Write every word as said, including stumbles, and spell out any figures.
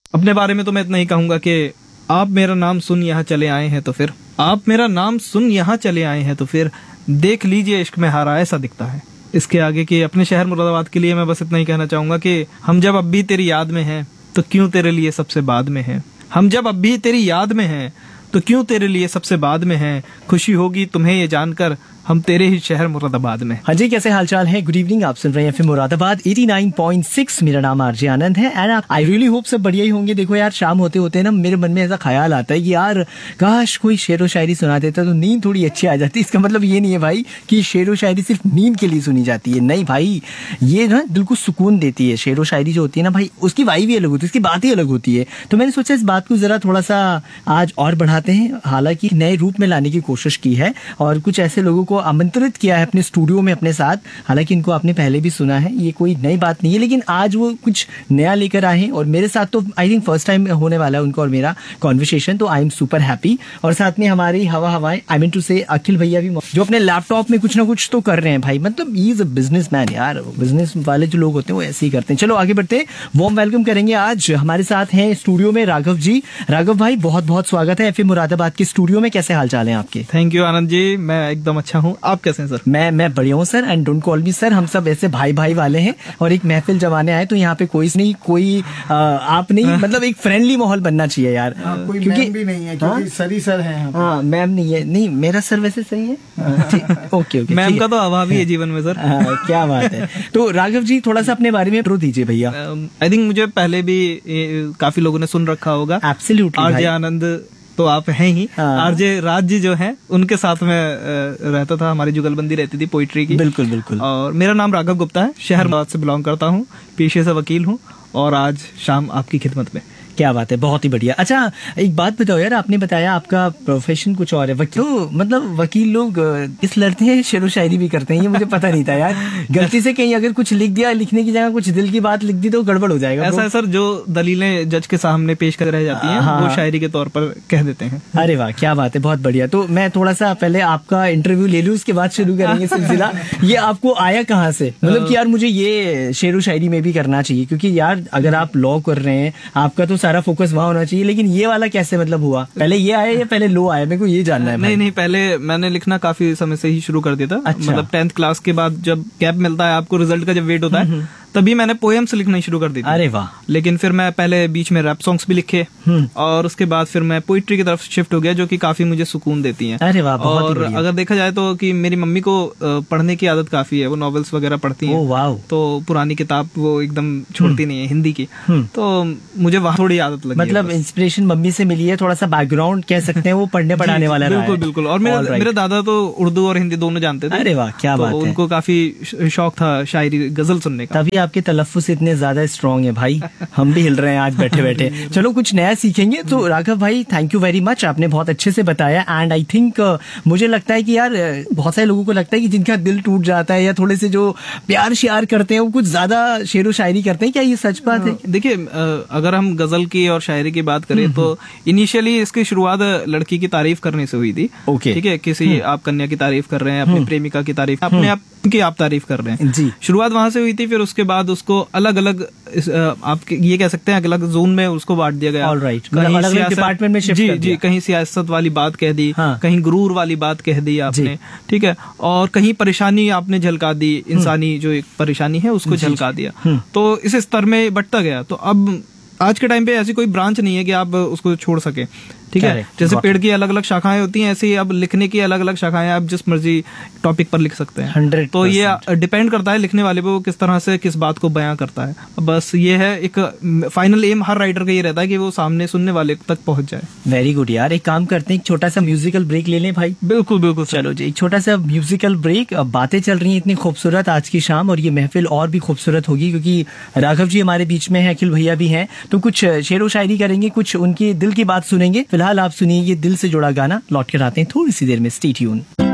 अपने बारे में तो मैं इतना ही कहूंगा कि आप मेरा नाम सुन यहाँ चले आए हैं तो फिर आप मेरा नाम सुन यहाँ चले आए हैं तो फिर देख लीजिए इश्क में हारा ऐसा दिखता है। इसके आगे कि अपने शहर मुरादाबाद के लिए मैं बस इतना ही कहना चाहूंगा कि हम जब अब भी तेरी याद में हैं तो क्यों तेरे लिए सबसे बाद में हैं। हम जब अब भी तेरी याद में हैं तो क्यों तेरे लिए सबसे बाद में हैं। खुशी होगी तुम्हें ये जानकर हम तेरे ही शहर मुरादाबाद में। हाँ जी, कैसे हालचाल है? गुड इवनिंग, आप सुन रहे हैं एफएम मुरादाबाद नवासी पॉइंट सिक्स। मेरा नाम आरजे आनंद है एंड आई रियली होप सब बढ़िया ही होंगे। देखो यार, शाम होते होते ना मेरे मन में ऐसा ख्याल आता है कि यार काश कोई शेर व शायरी सुना देता तो नींद थोड़ी अच्छी आ जाती। इसका मतलब ये नहीं है भाई कि शेर व शायरी सिर्फ नींद के लिए सुनी जाती है, नहीं भाई, ये ना दिल को सुकून देती है। शेर व शायरी जो होती है ना भाई, उसकी वाइब भी अलग होती है, उसकी बात ही अलग होती है। तो मैंने सोचा इस बात को जरा थोड़ा सा आज और बढ़ाते हैं, हालांकि नए रूप में लाने की कोशिश की है और कुछ ऐसे लोगों को आमंत्रित किया है अपने स्टूडियो में अपने साथ। हालांकि इनको आपने पहले भी सुना है, ये कोई नई बात नहीं है, लेकिन आज वो कुछ नया लेकर आए हैं और मेरे साथ तो आई थिंक फर्स्ट टाइम होने वाला है उनका और मेरा कॉन्वर्सेशन। तो आई एम सुपर हैप्पी। और साथ में हमारी हवा हवाएं आई मीन टू से अखिल भैया भी, जो अपने लैपटॉप में कुछ ना कुछ तो कर रहे हैं भाई। मतलब he is a business man यार, बिजनेस वाले जो लोग होते हैं वो ऐसे ही करते हैं। चलो आगे बढ़ते हैं, वार्म वेलकम करेंगे। आज हमारे साथ हैं स्टूडियो में राघव जी। राघव भाई, बहुत बहुत स्वागत है एफएम मुरादाबाद के स्टूडियो में। कैसे हाल चाल है आपके? थैंक यू आनंद जी, मैं एकदम अच्छा हूँ। आप कैसे हैं सर? मैं मैं बढ़िया हूँ sir, and don't call me sir. हम सब ऐसे भाई भाई वाले हैं और एक महफिल जमाने आए तो यहाँ पे कोई नहीं, कोई आ, आप नहीं, मतलब एक फ्रेंडली माहौल बनना चाहिए यार। हाँ, कोई क्योंकि भी नहीं है, क्योंकि सर ही सर है। हाँ, मैम नहीं है, नहीं मेरा सर वैसे सही है। ओके ओके, मैम का तो अभाव ही है जीवन में सर। हाँ, क्या बात है। तो राघव जी, थोड़ा सा अपने बारे में इंट्रो दीजिए भैया। आई थिंक मुझे पहले भी काफी लोगों ने सुन रखा होगा। एब्सोल्युटली, आरजे आनंद तो आप हैं ही। आरजे राज जी जो हैं उनके साथ में रहता था, हमारी जुगलबंदी रहती थी पोइट्री की। बिल्कुल बिल्कुल। और मेरा नाम राघव गुप्ता है, शहर मुरादाबाद से बिलोंग करता हूँ, पेशे से वकील हूँ और आज शाम आपकी खिदमत में। क्या बात है, बहुत ही बढ़िया। अच्छा, एक बात बताओ यार, आपने बताया आपका प्रोफेशन कुछ और है, वकील। तो मतलब वकील लोग किस लड़ते हैं, शेर व शायरी भी करते हैं, ये मुझे पता नहीं था यार। गलती से कहीं अगर कुछ लिख दिया, लिखने की जगह कुछ दिल की बात लिख दी तो गड़बड़ हो जाएगा। ऐसा है सर, जो दलीलें जज के सामने पेश कर रह जाती हैं, वो शायरी के तौर पर कह देते हैं। अरे वाह, क्या बात है, बहुत बढ़िया। तो मैं थोड़ा सा पहले आपका इंटरव्यू ले लूं, उसके बाद शुरू करेंगे सिलसिला। ये आपको आया कहाँ से, मतलब कि यार मुझे ये शेर व शायरी में भी करना चाहिए, क्योंकि यार अगर आप लॉ कर रहे हैं, आपका तो सारा फोकस वहाँ होना चाहिए, लेकिन ये वाला कैसे मतलब हुआ? पहले ये आया या पहले लो आया, मेरे को ये जानना है। नहीं नहीं, पहले मैंने लिखना काफी समय से ही शुरू कर दिया था। अच्छा। मतलब टेंथ क्लास के बाद जब गैप मिलता है आपको, रिजल्ट का जब वेट होता है, तभी मैंने पोएम्स लिखना शुरू कर दी थी। अरे वाह। लेकिन फिर मैं पहले बीच में रैप सॉन्ग्स भी लिखे और उसके बाद फिर मैं पोइट्री की तरफ शिफ्ट हो गया, जो कि काफी मुझे सुकून देती हैं। अरे वाह, बहुत और अगर देखा जाए तो कि मेरी मम्मी को पढ़ने की आदत काफी है, वो नॉवेल्स वगैरह पढ़ती हैं। ओह वाह। तो पुरानी किताब वो एकदम छोड़ती नहीं है, हिंदी की। तो मुझे वहाँ थोड़ी आदत लगी। मतलब इंस्पिरेशन मम्मी से मिली है, थोड़ा सा बैकग्राउंड कह सकते हैं वो पढ़ने पढ़ाने वाला। बिल्कुल बिल्कुल। और मेरे मेरे दादा तो उर्दू और हिंदी दोनों जानते थे। अरे वाह, क्या बात है। उनको काफी शौक था शायरी गजल सुनने का। तभी आपके तलफ्फुज़ इतने ज्यादा स्ट्रॉन्ग है भाई, हम भी हिल रहे हैं आज बैठे बैठे। चलो कुछ नया सीखेंगे। तो राघव भाई, थैंक यू वेरी मच, आपने बहुत अच्छे से बताया। एंड आई थिंक मुझे लगता है कि यार बहुत सारे लोगों को लगता है कि जिनका दिल टूट जाता है या थोड़े से जो प्यार श्यार करते हैं वो कुछ ज्यादा शेर व शायरी करते हैं, क्या ये सच बात है? देखिए, अगर हम गजल की और शायरी की बात करें तो इनिशियली इसकी शुरुआत लड़की की तारीफ करने से हुई थी। ओके, ठीक है, किसी आप कन्या की तारीफ कर रहे हैं, अपनी प्रेमिका की तारीफ, अपने आप की आप तारीफ कर रहे हैं जी। शुरुआत वहां से हुई थी। फिर उसके बाद उसको अलग अलग, आप ये कह सकते हैं, अलग अलग जोन में उसको बांट दिया गया। ऑलराइट, अलग डिपार्टमेंट में शिफ्ट जी कर दिया। जी, कहीं सियासत वाली बात कह दी, हाँ। कहीं गुरूर वाली बात कह दी आपने, ठीक है, और कहीं परेशानी आपने झलका दी, इंसानी जो एक परेशानी है उसको झलका दिया। तो इस स्तर में बढ़ता गया। तो अब आज के टाइम पे ऐसी कोई ब्रांच नहीं है कि आप उसको छोड़ सके, ठीक है। जैसे पेड़ की अलग अलग शाखाएं होती हैं, ऐसे ही अब लिखने की अलग अलग शाखाएं, आप जिस मर्जी टॉपिक पर लिख सकते हैं। हंड्रेड तो ये डिपेंड करता है लिखने वाले पे, वो किस तरह से किस बात को बयां करता है। बस ये है, एक फाइनल एम हर राइटर का ये रहता है कि वो सामने सुनने वाले तक पहुंच जाए। वेरी गुड यार, एक काम करते हैं, एक छोटा सा म्यूजिकल ब्रेक ले लें भाई। बिल्कुल बिल्कुल, चलो जी, एक छोटा सा म्यूजिकल ब्रेक। बातें चल रही हैं इतनी खूबसूरत आज की शाम, और ये महफिल और भी खूबसूरत होगी क्योंकि राघव जी हमारे बीच में है, अखिल भैया भी हैं। तो कुछ शेर व शायरी करेंगे, कुछ उनकी दिल की बात सुनेंगे। फिलहाल आप सुनिए ये दिल से जुड़ा गाना, लौट कर आते हैं थोड़ी सी देर में। Stay tune.